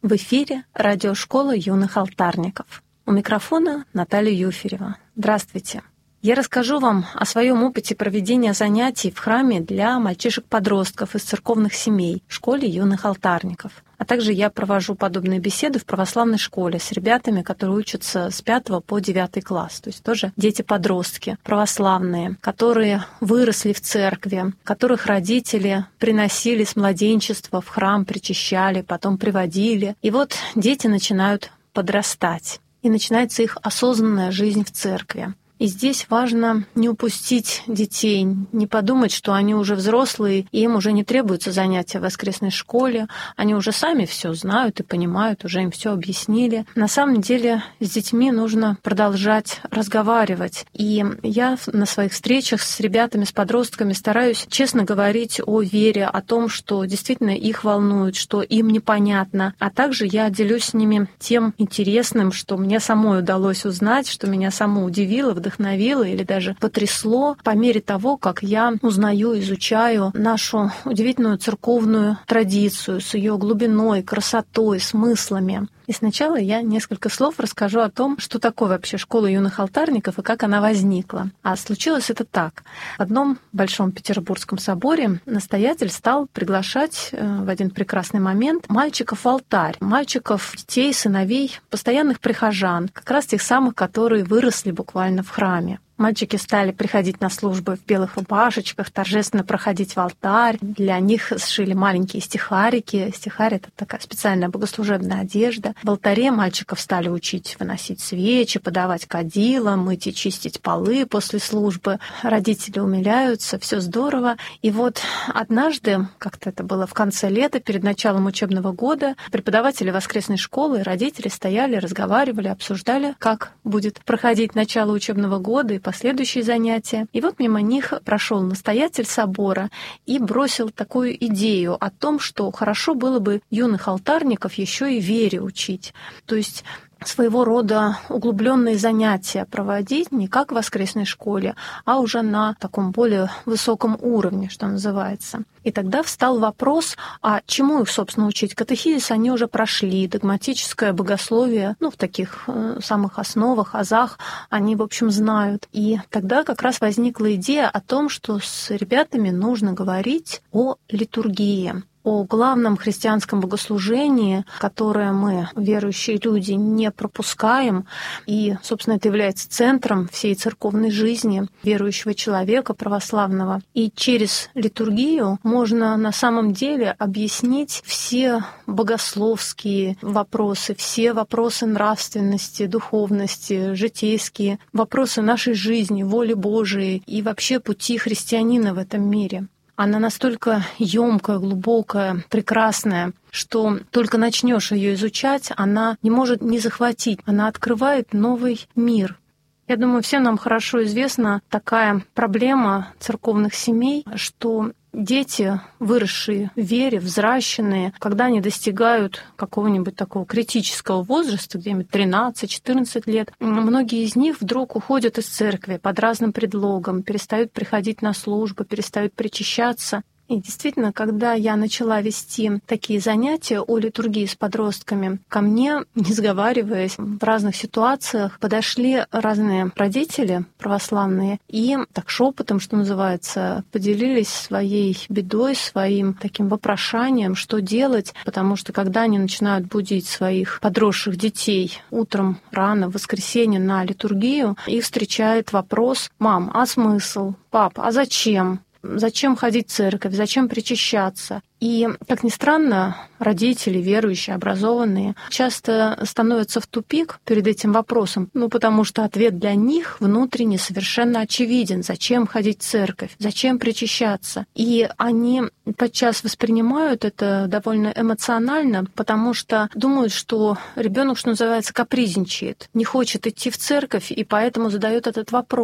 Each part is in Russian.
В эфире радиошкола юных алтарников. У микрофона Наталья Юферева. Здравствуйте. Я расскажу вам о своем опыте проведения занятий в храме для мальчишек-подростков из церковных семей, школе юных алтарников. А также я провожу подобные беседы в православной школе с ребятами, которые учатся с 5 по 9 класс. То есть тоже дети-подростки, православные, которые выросли в церкви, которых родители приносили с младенчества в храм, причащали, потом приводили. И вот дети начинают подрастать. И начинается их осознанная жизнь в церкви. И здесь важно не упустить детей, не подумать, что они уже взрослые, и им уже не требуются занятия в воскресной школе, они уже сами все знают и понимают, уже им все объяснили. На самом деле с детьми нужно продолжать разговаривать. И я на своих встречах с ребятами, с подростками стараюсь честно говорить о вере, о том, что действительно их волнует, что им непонятно. А также я делюсь с ними тем интересным, что мне самой удалось узнать, что меня само удивило, вдохновило или даже потрясло по мере того, как я узнаю, изучаю нашу удивительную церковную традицию с ее глубиной, красотой, смыслами. И сначала я несколько слов расскажу о том, что такое вообще школа юных алтарников и как она возникла. А случилось это так. В одном большом Петербургском соборе настоятель стал приглашать в один прекрасный момент мальчиков в алтарь. Мальчиков, детей, сыновей, постоянных прихожан, как раз тех самых, которые выросли буквально в храме. Мальчики стали приходить на службы в белых рубашечках, торжественно проходить в алтарь. Для них сшили маленькие стихарики. Стихарь — это такая специальная богослужебная одежда. В алтаре мальчиков стали учить выносить свечи, подавать кадила, мыть и чистить полы после службы. Родители умиляются, все здорово. И вот однажды, как-то это было в конце лета, перед началом учебного года, преподаватели воскресной школы и родители стояли, разговаривали, обсуждали, как будет проходить начало учебного года и последующие занятия. И вот мимо них прошел настоятель собора и бросил такую идею о том, что хорошо было бы юных алтарников еще и вере учить. То есть своего рода углубленные занятия проводить не как в воскресной школе, а уже на таком более высоком уровне, что называется. И тогда встал вопрос, а чему их, собственно, учить? Катехизис они уже прошли, догматическое богословие, в таких самых основах, азах, они, в общем, знают. И тогда как раз возникла идея о том, что с ребятами нужно говорить о литургии, о главном христианском богослужении, которое мы, верующие люди, не пропускаем. И, собственно, это является центром всей церковной жизни верующего человека, православного. И через литургию можно на самом деле объяснить все богословские вопросы, все вопросы нравственности, духовности, житейские, вопросы нашей жизни, воли Божией и вообще пути христианина в этом мире. Она настолько ёмкая, глубокая, прекрасная, что только начнешь ее изучать, она не может не захватить, она открывает новый мир. Я думаю, всем нам хорошо известна такая проблема церковных семей, что дети, выросшие в вере, взращенные, когда они достигают какого-нибудь такого критического возраста, где-нибудь 13-14 лет, многие из них вдруг уходят из церкви под разным предлогом, перестают приходить на службу, перестают причащаться. И действительно, когда я начала вести такие занятия о литургии с подростками, ко мне, не сговариваясь, в разных ситуациях подошли разные родители православные и так шепотом, что называется, поделились своей бедой, своим таким вопрошанием, что делать, потому что когда они начинают будить своих подросших детей утром рано в воскресенье на литургию, их встречает вопрос: «Мам, а смысл? Пап, а зачем? Зачем ходить в церковь? Зачем причащаться?» И, как ни странно, родители, верующие, образованные, часто становятся в тупик перед этим вопросом, потому что ответ для них внутренне совершенно очевиден. Зачем ходить в церковь? Зачем причащаться? И они подчас воспринимают это довольно эмоционально, потому что думают, что ребенок, что называется, капризничает, не хочет идти в церковь, и поэтому задает этот вопрос.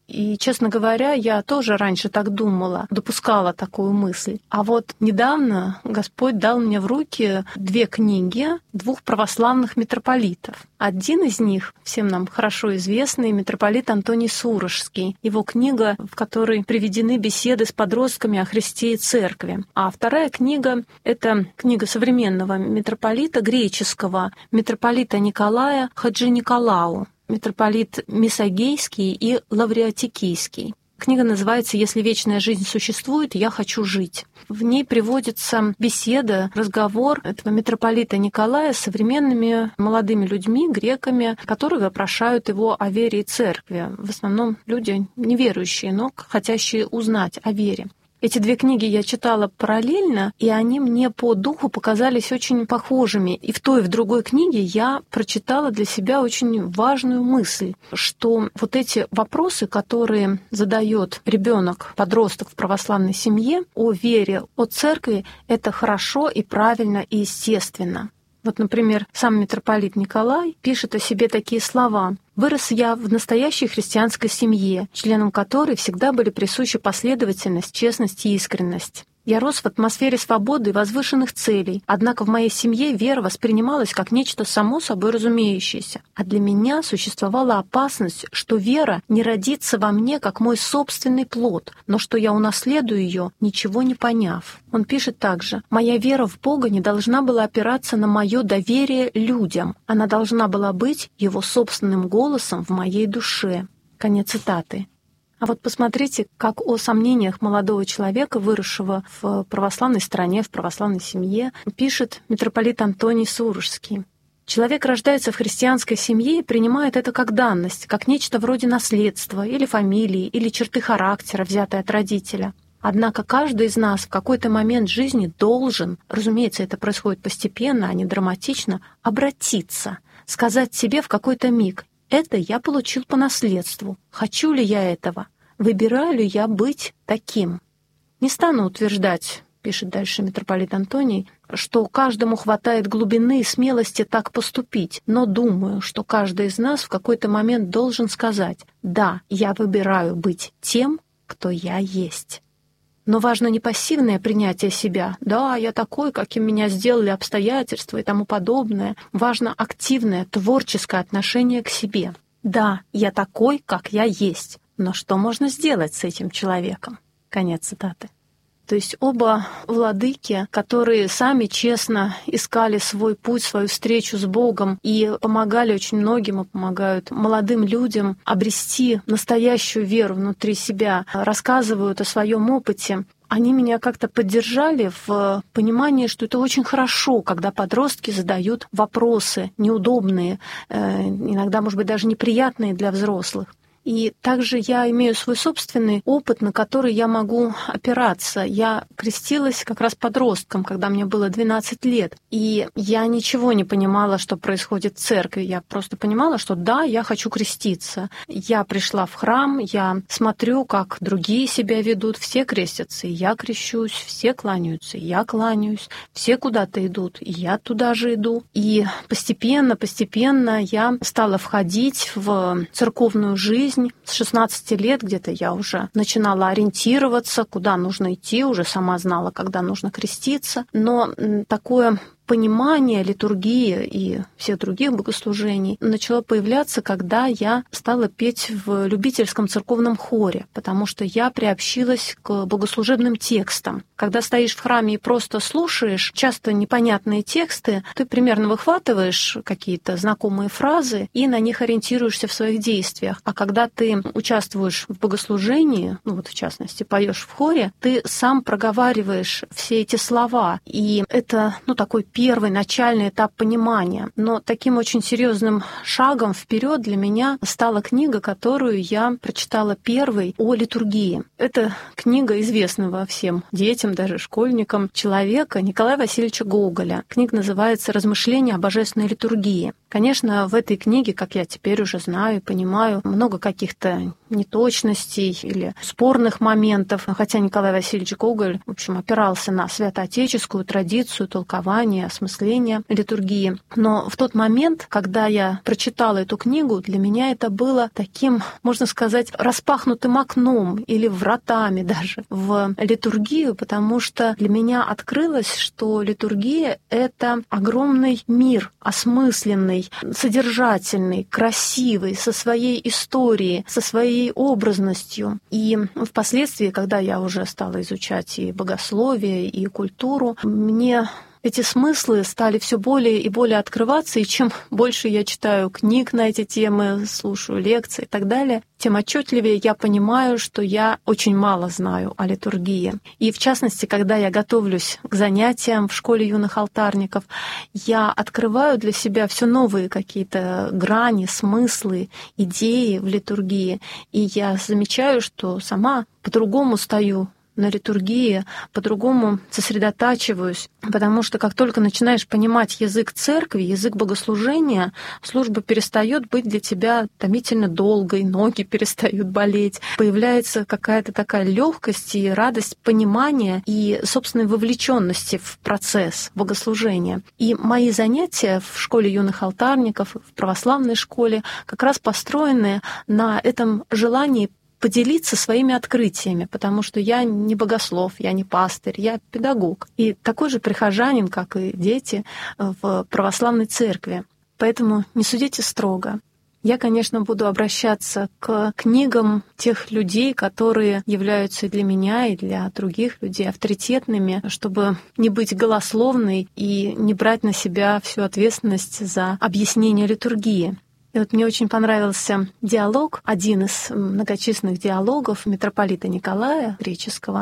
И, честно говоря, я тоже раньше так думала, допускала такую мысль. А вот недавно Господь дал мне в руки 2 книги 2 православных митрополитов. Один из них, всем нам хорошо известный, митрополит Антоний Сурожский. Его книга, в которой приведены беседы с подростками о Христе и Церкви. А вторая книга — это книга современного митрополита греческого, митрополита Николая Хаджи-Николау, митрополит Мисагейский и Лавриатикийский. Книга называется «Если вечная жизнь существует, я хочу жить». В ней приводится беседа, разговор этого митрополита Николая с современными молодыми людьми, греками, которые вопрошают его о вере и церкви. В основном люди неверующие, но хотящие узнать о вере. Эти 2 книги я читала параллельно, и они мне по духу показались очень похожими. И в той, и в другой книге я прочитала для себя очень важную мысль, что вот эти вопросы, которые задает ребенок, подросток в православной семье о вере, о церкви, это хорошо и правильно и естественно. Вот, например, сам митрополит Николай пишет о себе такие слова: «Вырос я в настоящей христианской семье, членам которой всегда были присущи последовательность, честность и искренность. Я рос в атмосфере свободы и возвышенных целей, однако в моей семье вера воспринималась как нечто само собой разумеющееся. А для меня существовала опасность, что вера не родится во мне как мой собственный плод, но что я унаследую ее, ничего не поняв». Он пишет также: «Моя вера в Бога не должна была опираться на мое доверие людям, она должна была быть его собственным голосом в моей душе». Конец цитаты. А вот посмотрите, как о сомнениях молодого человека, выросшего в православной стране, в православной семье, пишет митрополит Антоний Сурожский. «Человек рождается в христианской семье и принимает это как данность, как нечто вроде наследства или фамилии, или черты характера, взятой от родителя. Однако каждый из нас в какой-то момент жизни должен, разумеется, это происходит постепенно, а не драматично, обратиться, сказать себе в какой-то миг: это я получил по наследству. Хочу ли я этого? Выбираю ли я быть таким? Не стану утверждать, — пишет дальше митрополит Антоний, — что каждому хватает глубины и смелости так поступить, но думаю, что каждый из нас в какой-то момент должен сказать: да, я выбираю быть тем, кто я есть. Но важно не пассивное принятие себя. Да, я такой, каким меня сделали обстоятельства и тому подобное. Важно активное, творческое отношение к себе. Да, я такой, как я есть. Но что можно сделать с этим человеком? Конец цитаты. То есть оба владыки, которые сами честно искали свой путь, свою встречу с Богом и помогали очень многим, и помогают молодым людям обрести настоящую веру внутри себя, рассказывают о своем опыте. Они меня как-то поддержали в понимании, что это очень хорошо, когда подростки задают вопросы неудобные, иногда, может быть, даже неприятные для взрослых. И также я имею свой собственный опыт, на который я могу опираться. Я крестилась как раз подростком, когда мне было 12 лет. И я ничего не понимала, что происходит в церкви. Я просто понимала, что да, я хочу креститься. Я пришла в храм, я смотрю, как другие себя ведут. Все крестятся, и я крещусь. Все кланяются, и я кланяюсь. Все куда-то идут, и я туда же иду. И постепенно я стала входить в церковную жизнь. С 16 лет где-то я уже начинала ориентироваться, куда нужно идти, уже сама знала, когда нужно креститься. Но такое понимание литургии и всех других богослужений начало появляться, когда я стала петь в любительском церковном хоре, потому что я приобщилась к богослужебным текстам. Когда стоишь в храме и просто слушаешь часто непонятные тексты, ты примерно выхватываешь какие-то знакомые фразы и на них ориентируешься в своих действиях. А когда ты участвуешь в богослужении, в частности, поешь в хоре, ты сам проговариваешь все эти слова. И это, такой первый начальный этап понимания. Но таким очень серьезным шагом вперед для меня стала книга, которую я прочитала первой, о литургии. Это книга известного всем детям, даже школьникам, человека Николая Васильевича Гоголя. Книга называется «Размышления о божественной литургии». Конечно, в этой книге, как я теперь уже знаю и понимаю, много каких-то неточностей или спорных моментов. Хотя Николай Васильевич Гоголь, в общем, опирался на святоотеческую традицию толкования, осмысления литургии. Но в тот момент, когда я прочитала эту книгу, для меня это было таким, можно сказать, распахнутым окном или вратами даже в литургию, потому что для меня открылось, что литургия — это огромный мир, осмысленный, содержательный, красивый, со своей историей, со своей образностью. И впоследствии, когда я уже стала изучать и богословие, и культуру, мне эти смыслы стали все более и более открываться, и чем больше я читаю книг на эти темы, слушаю лекции и так далее, тем отчетливее я понимаю, что я очень мало знаю о литургии. И в частности, когда я готовлюсь к занятиям в школе юных алтарников, я открываю для себя все новые какие-то грани, смыслы, идеи в литургии, и я замечаю, что сама по-другому стою на литургии, по-другому сосредотачиваюсь, потому что как только начинаешь понимать язык церкви, язык богослужения, служба перестает быть для тебя томительно долгой, ноги перестают болеть, появляется какая-то такая легкость и радость понимания и собственной вовлеченности в процесс богослужения. И мои занятия в школе юных алтарников, в православной школе как раз построены на этом желании поделиться своими открытиями, потому что я не богослов, я не пастырь, я педагог. И такой же прихожанин, как и дети в православной церкви. Поэтому не судите строго. Я, конечно, буду обращаться к книгам тех людей, которые являются и для меня, и для других людей авторитетными, чтобы не быть голословной и не брать на себя всю ответственность за объяснение литургии. И вот мне очень понравился диалог, один из многочисленных диалогов митрополита Николая Греческого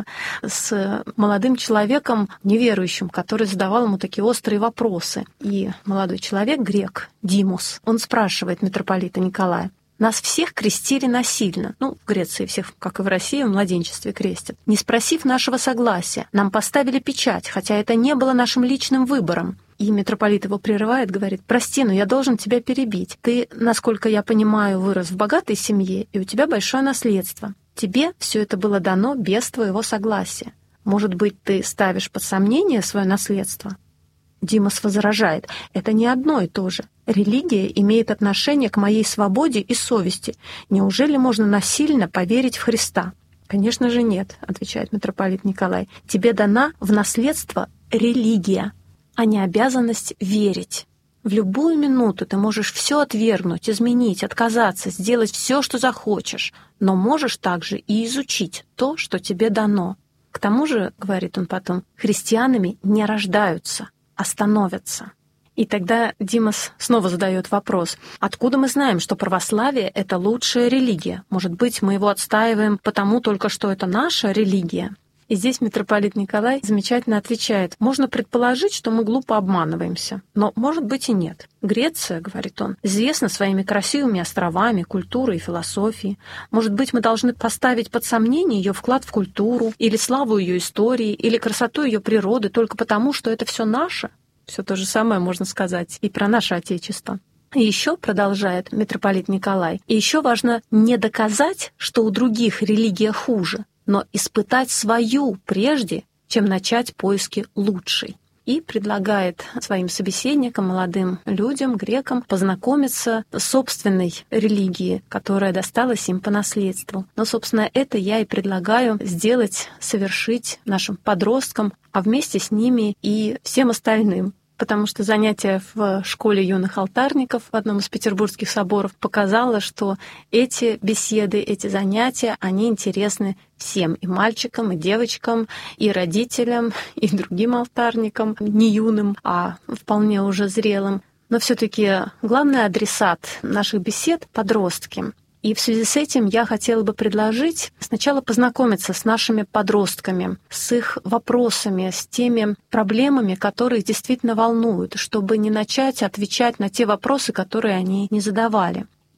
с молодым человеком, неверующим, который задавал ему такие острые вопросы. И молодой человек, грек, Димус, он спрашивает митрополита Николая: «Нас всех крестили насильно». В Греции всех, как и в России, в младенчестве крестят. «Не спросив нашего согласия, нам поставили печать, хотя это не было нашим личным выбором». И митрополит его прерывает, говорит: «Прости, но я должен тебя перебить. Ты, насколько я понимаю, вырос в богатой семье, и у тебя большое наследство. Тебе все это было дано без твоего согласия. Может быть, ты ставишь под сомнение свое наследство?» Димас возражает: «Это не одно и то же. Религия имеет отношение к моей свободе и совести. Неужели можно насильно поверить в Христа?» «Конечно же нет», — отвечает митрополит Николай. «Тебе дана в наследство религия, а не обязанность верить. В любую минуту ты можешь все отвергнуть, изменить, отказаться, сделать все, что захочешь, но можешь также и изучить то, что тебе дано. К тому же, — говорит он потом, — христианами не рождаются, а становятся». И тогда Димас снова задает вопрос: откуда мы знаем, что православие — это лучшая религия? Может быть, мы его отстаиваем потому только, что это наша религия? И здесь митрополит Николай замечательно отвечает: можно предположить, что мы глупо обманываемся, но может быть и нет. Греция, говорит он, известна своими красивыми островами, культурой и философией. Может быть, мы должны поставить под сомнение ее вклад в культуру, или славу ее истории, или красоту ее природы только потому, что это все наше? Все то же самое можно сказать и про наше Отечество. И еще, продолжает митрополит Николай, и еще важно не доказать, что у других религия хуже, но испытать свою прежде, чем начать поиски лучшей. И предлагает своим собеседникам, молодым людям, грекам, познакомиться с собственной религией, которая досталась им по наследству. Но, собственно, это я и предлагаю сделать, совершить нашим подросткам, а вместе с ними и всем остальным. Потому что занятие в школе юных алтарников в одном из петербургских соборов показало, что эти беседы, эти занятия, они интересны всем, и мальчикам, и девочкам, и родителям, и другим алтарникам, не юным, а вполне уже зрелым. Но все-таки главный адресат наших бесед — подростки. И в связи с этим я хотела бы предложить сначала познакомиться с нашими подростками, с их вопросами, с теми проблемами, которые их действительно волнуют, чтобы не начать отвечать на те вопросы, которые они не задавали.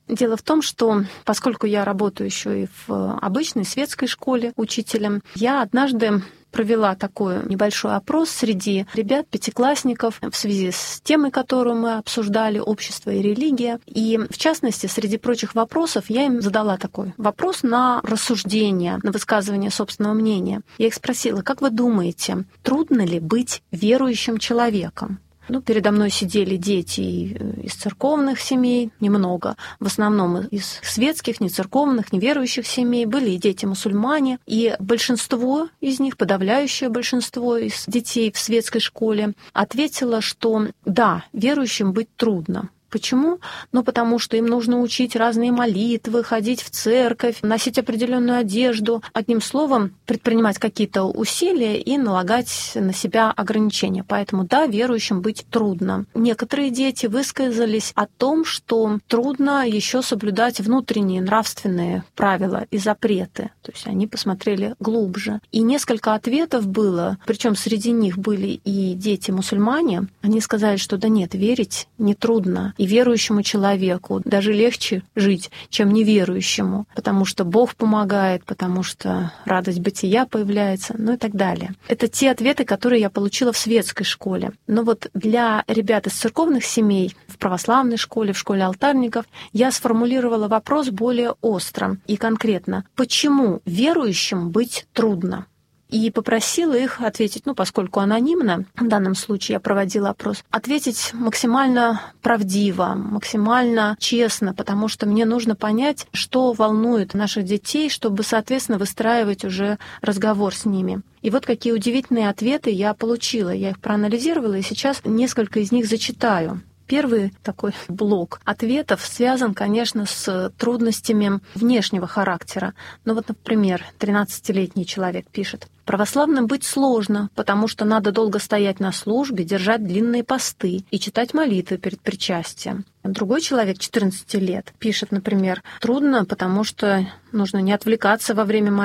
Дело в том, что поскольку я работаю еще и в обычной светской школе учителем, я однажды провела такой небольшой опрос среди ребят, пятиклассников, в связи с темой, которую мы обсуждали, общество и религия. И, в частности, среди прочих вопросов я им задала такой вопрос на рассуждение, на высказывание собственного мнения. Я их спросила: как вы думаете, трудно ли быть верующим человеком? Передо мной сидели дети из церковных семей, немного, в основном из светских, нецерковных, неверующих семей, были и дети-мусульмане, и большинство из них, подавляющее большинство из детей в светской школе, ответило, что да, верующим быть трудно. Почему? Потому что им нужно учить разные молитвы, ходить в церковь, носить определенную одежду. Одним словом, предпринимать какие-то усилия и налагать на себя ограничения. Поэтому, да, верующим быть трудно. Некоторые дети высказались о том, что трудно еще соблюдать внутренние нравственные правила и запреты. То есть они посмотрели глубже. И несколько ответов было, причем среди них были и дети-мусульмане. Они сказали, что да нет, верить нетрудно. И верующему человеку даже легче жить, чем неверующему, потому что Бог помогает, потому что радость бытия появляется, и так далее. Это те ответы, которые я получила в светской школе. Но вот для ребят из церковных семей, в православной школе, в школе алтарников, я сформулировала вопрос более остро и конкретно. Почему верующим быть трудно? И попросила их ответить, поскольку анонимно, в данном случае я проводила опрос, ответить максимально правдиво, максимально честно, потому что мне нужно понять, что волнует наших детей, чтобы, соответственно, выстраивать уже разговор с ними. И вот какие удивительные ответы я получила. Я их проанализировала, и сейчас несколько из них зачитаю. Первый такой блок ответов связан, конечно, с трудностями внешнего характера. Например, 13-летний человек пишет: «Православным быть сложно, потому что надо долго стоять на службе, держать длинные посты и читать молитвы перед причастием». Другой человек, 14 лет, пишет, например: «Трудно, потому что нужно не отвлекаться во время молитвы,